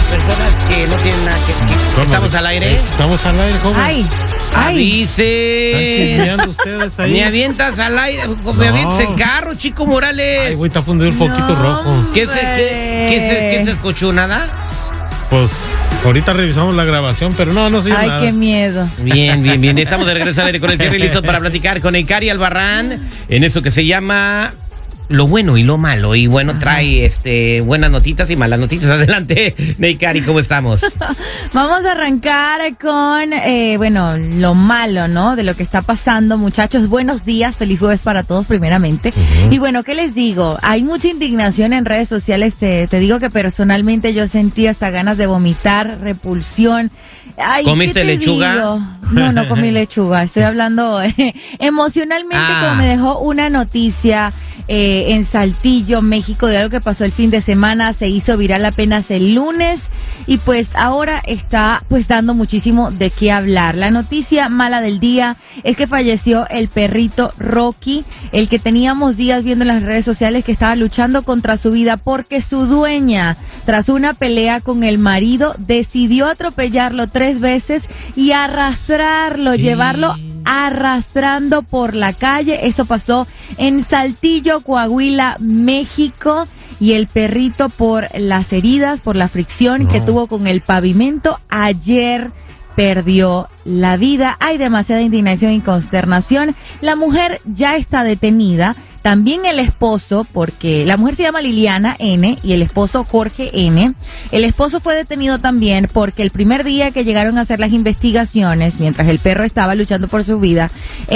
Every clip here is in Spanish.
personas que no tienen nada que decir. ¿Estamos al aire? Estamos al aire, joven. Ay. Avise. Están chismeando ustedes ahí. Me avientas al aire, me avientas el carro, Chico Morales. Ay, güey, está fundido el foquito rojo. ¿Qué se escuchó? ¿Nada? Pues ahorita revisamos la grabación, pero no se oye nada. Ay, qué miedo. Bien. Estamos de regreso al aire con el Terry, listos para platicar con Neikari Albarrán en eso que se llama Lo Bueno y Lo Malo. Y bueno, trae buenas notitas y malas noticias. Adelante, Neikari, ¿cómo estamos? Vamos a arrancar con, lo malo, ¿no? De lo que está pasando, muchachos. Buenos días, feliz jueves para todos, primeramente. Y bueno, ¿qué les digo? Hay mucha indignación en redes sociales. Te digo que personalmente yo sentí hasta ganas de vomitar, repulsión. Ay, ¿comiste lechuga? Digo? No comí lechuga. Estoy hablando emocionalmente, como me dejó una noticia en Saltillo, México, de algo que pasó el fin de semana. Se hizo viral apenas el lunes y pues ahora está pues dando muchísimo de qué hablar. La noticia mala del día es que falleció el perrito Rocky, el que teníamos días viendo en las redes sociales que estaba luchando contra su vida porque su dueña, tras una pelea con el marido, decidió atropellarlo 3 veces y arrastrarlo, llevarlo arrastrando por la calle. Esto pasó en Saltillo, Coahuila, México. Y el perrito, por las heridas, por la fricción que tuvo con el pavimento, ayer perdió la vida. Hay demasiada indignación y consternación. La mujer ya está detenida. También el esposo, porque la mujer se llama Liliana N. y el esposo Jorge N. El esposo fue detenido también porque el primer día que llegaron a hacer las investigaciones, mientras el perro estaba luchando por su vida,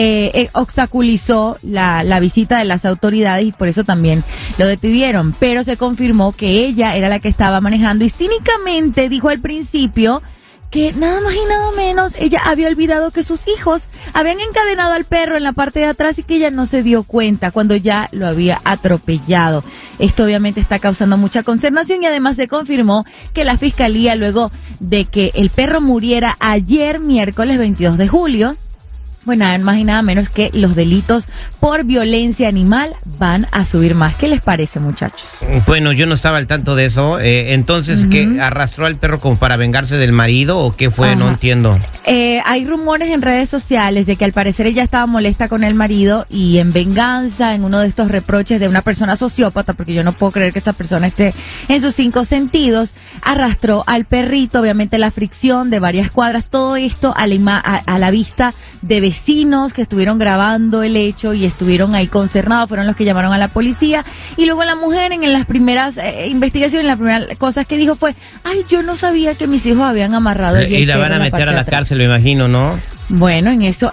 obstaculizó la visita de las autoridades y por eso también lo detuvieron. Pero se confirmó que ella era la que estaba manejando y cínicamente dijo al principio que nada más y nada menos ella había olvidado que sus hijos habían encadenado al perro en la parte de atrás y que ella no se dio cuenta cuando ya lo había atropellado. Esto obviamente está causando mucha consternación y además se confirmó que la fiscalía, luego de que el perro muriera ayer miércoles 22 de julio, bueno, nada más y nada menos que los delitos por violencia animal van a subir más. ¿Qué les parece, muchachos? Bueno, yo no estaba al tanto de eso. Entonces, ¿qué arrastró al perro como para vengarse del marido o qué fue? Ajá. No entiendo. Hay rumores en redes sociales de que al parecer ella estaba molesta con el marido y en venganza, en uno de estos reproches de una persona sociópata, porque yo no puedo creer que esta persona esté en sus 5 sentidos, arrastró al perrito, obviamente la fricción de varias cuadras, todo esto a la vista de vecinos que estuvieron grabando el hecho y estuvieron ahí consternados, fueron los que llamaron a la policía. Y luego la mujer en las primeras investigaciones, las primeras cosas que dijo fue: ay, yo no sabía que mis hijos habían amarrado el y la van a meter a la cárcel, me imagino, ¿no? Bueno, en eso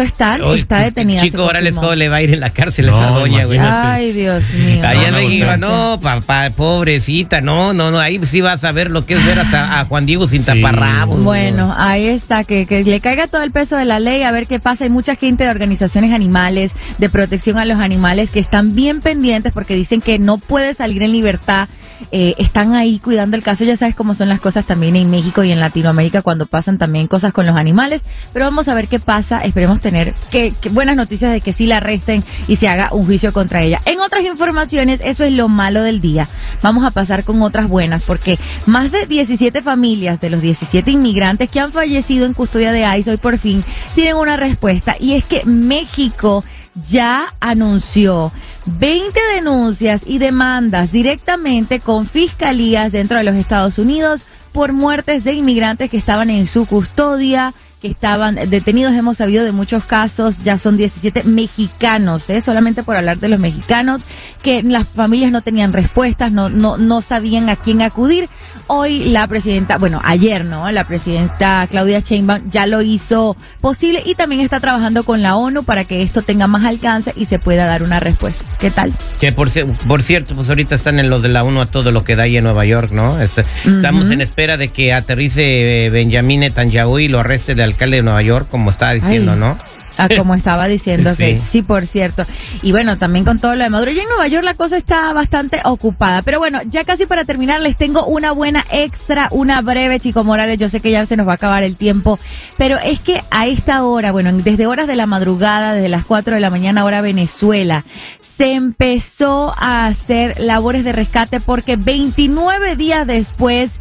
está detenida. Chico, ahora les le va a ir en la cárcel esa doña, güey. Ay, Dios mío. Allá en México, no, papá, pobrecita, no, ahí sí vas a ver lo que es ver a Juan Diego sin taparrabos. Bueno, ahí está, que le caiga todo el peso de la ley, a ver qué pasa. Hay mucha gente de organizaciones animales, de protección a los animales, que están bien pendientes porque dicen que no puede salir en libertad. Están ahí cuidando el caso. Ya sabes cómo son las cosas también en México y en Latinoamérica cuando pasan también cosas con los animales, pero vamos a ver qué pasa. Esperemos tener que buenas noticias de que sí la arresten y se haga un juicio contra ella. En otras informaciones, eso es lo malo del día. Vamos a pasar con otras buenas, porque más de 17 familias de los 17 inmigrantes que han fallecido en custodia de ICE hoy por fin tienen una respuesta, y es que México ya anunció 20 denuncias y demandas directamente con fiscalías dentro de los Estados Unidos por muertes de inmigrantes que estaban en su custodia, que estaban detenidos. Hemos sabido de muchos casos, ya son 17 mexicanos, solamente por hablar de los mexicanos, que las familias no tenían respuestas, no sabían a quién acudir. Hoy la presidenta, ayer, ¿no? La presidenta Claudia Sheinbaum ya lo hizo posible y también está trabajando con la ONU para que esto tenga más alcance y se pueda dar una respuesta. ¿Qué tal? Que por cierto, pues ahorita están en los de la ONU a todo lo que da ahí en Nueva York, ¿no? Estamos en espera de que aterrice Benjamín Netanyahu y lo arreste de alcalde de Nueva York, como estaba diciendo, ¿no? Como estaba diciendo, que sí, por cierto. Y bueno, también con todo lo de Maduro. Ya en Nueva York la cosa está bastante ocupada. Pero bueno, ya casi para terminar, les tengo una buena extra, una breve, Chico Morales. Yo sé que ya se nos va a acabar el tiempo, pero es que a esta hora, desde horas de la madrugada, desde las 4 de la mañana, hora Venezuela, se empezó a hacer labores de rescate porque 29 días después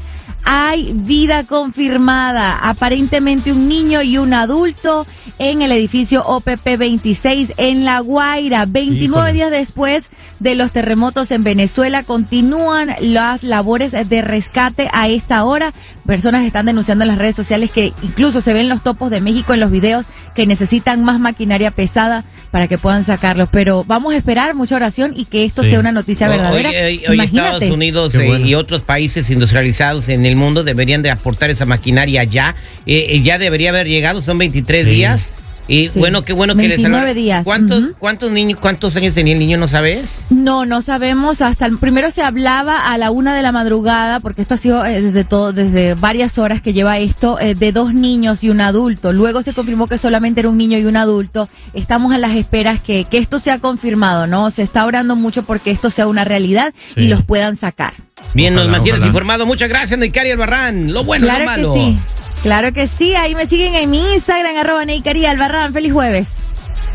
Hay vida confirmada. Aparentemente un niño y un adulto en el edificio OPP 26 en La Guaira. 29 días después de los terremotos en Venezuela, continúan las labores de rescate a esta hora. Personas están denunciando en las redes sociales que incluso se ven los topos de México en los videos que necesitan más maquinaria pesada para que puedan sacarlos. Pero vamos a esperar mucha oración y que esto sea una noticia verdadera. Hoy Estados Unidos y otros países industrializados en el mundo deberían de aportar esa maquinaria ya. Ya debería haber llegado, son 23 días. Y bueno, qué bueno que les 29 días. ¿Cuántos años tenía el niño, no sabes? No sabemos. Primero se hablaba a la 1 de la madrugada, porque esto ha sido desde varias horas que lleva esto, de 2 niños y un adulto. Luego se confirmó que solamente era un niño y un adulto. Estamos a las esperas que esto sea confirmado, ¿no? Se está orando mucho porque esto sea una realidad y los puedan sacar. Bien, nos mantienes informado. Muchas gracias, Neicari Albarrán. Lo bueno, lo malo. Claro que sí. Claro que sí, ahí me siguen en mi Instagram, @Neicari Albarrán. Feliz jueves.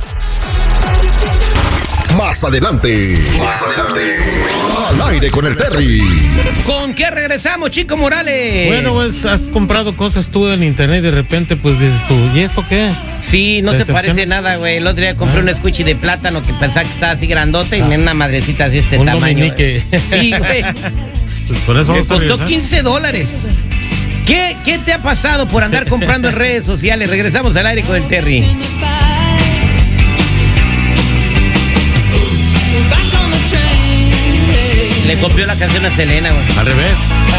Más adelante. Al aire con el Terry. ¿Con qué regresamos, Chico Morales? Bueno, pues has comprado cosas tú en internet y de repente pues dices tú, ¿y esto qué? Sí, no se parece nada, güey. El otro día compré un squishy de plátano que pensaba que estaba así grandote y una madrecita así este tamaño. Sí, güey. Pues por eso me costó $15. ¿Qué te ha pasado por andar comprando en redes sociales? Regresamos al aire con el Terry. Le copió la canción a Selena, güey. Al revés.